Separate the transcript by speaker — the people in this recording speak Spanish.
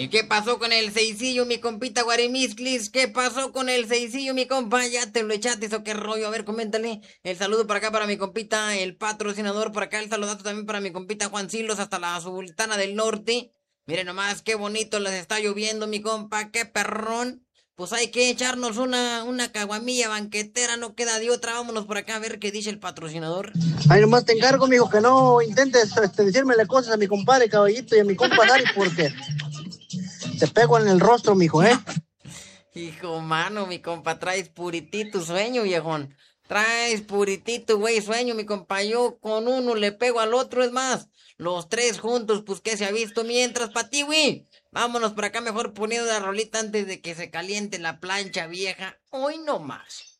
Speaker 1: ¿Y qué pasó con el seisillo, mi compita Guarimisclis? ¿Qué pasó con el seisillo, mi compa? ¿Ya te lo echaste o qué rollo? A ver, coméntale. El saludo para acá para mi compita, el patrocinador. Por acá el saludazo también para mi compita Juan Silos hasta la Sultana del Norte. Miren nomás qué bonito les está lloviendo, mi compa. Qué perrón. Pues hay que echarnos una caguamilla banquetera, no queda de otra. Vámonos por acá a ver qué dice el patrocinador.
Speaker 2: Ahí nomás te encargo, mijo, que no intentes decirme cosas a mi compadre Caballito y a mi compa Dari, porque te pego en el rostro, mijo, ¿eh?
Speaker 1: Hijo mano, mi compa, traes puritito sueño, viejón. Traes puritito, güey, sueño, mi compa. Yo con uno le pego al otro, es más. Los tres juntos, pues que se ha visto mientras, pa' ti, güey. Vámonos por acá mejor poniendo la rolita antes de que se caliente la plancha vieja. Hoy no más.